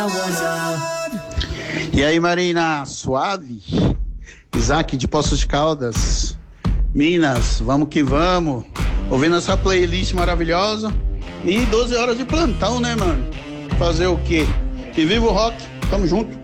E aí, Marina, suave? Isaac de Poços de Caldas, Minas, vamos que vamos. Ouvindo essa playlist maravilhosa. E 12 horas de plantão, né, mano? Fazer o quê? Que viva o rock, tamo junto.